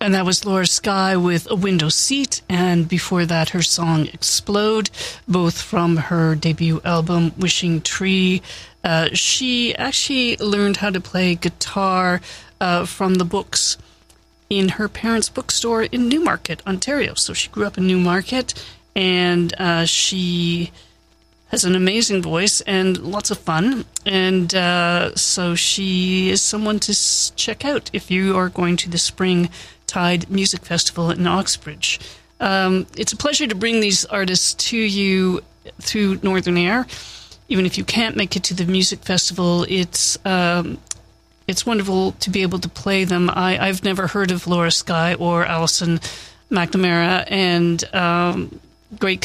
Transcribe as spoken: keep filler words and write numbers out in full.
And that was Laura Skye with A Window Seat, and before that her song Explode, both from her debut album Wishing Tree. Uh, she actually learned how to play guitar uh, from the books in her parents' bookstore in Newmarket, Ontario. So she grew up in Newmarket, and uh, she has an amazing voice and lots of fun. And uh, so she is someone to s- check out if you are going to the Spring Tide Music Festival in Oxbridge. Um, it's a pleasure to bring these artists to you through Northern Air. Even if you can't make it to the music festival, it's um, it's wonderful to be able to play them. I, I've never heard of Laura Skye or Alison McNamara, and um, great